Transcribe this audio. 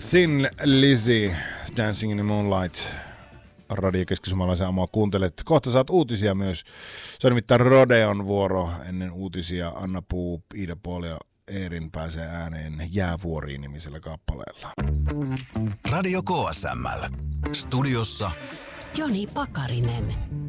Thin Lizzy, Dancing in the Moonlight. Radio Keski-Suomalaisen aamua kuuntelet. Kohta saat uutisia myös. Se on nimittäin Rodeon vuoro ennen uutisia. Anna Puu, Iida Paul ja Eerin pääsee ääneen Jäävuoriin nimisellä kappaleella. Radio KSML. Studiossa Joni Pakarinen.